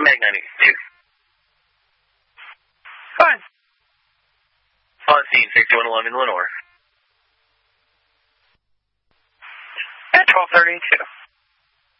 Mag 92. Fine. On scene 6111 Lenore. At 12:32.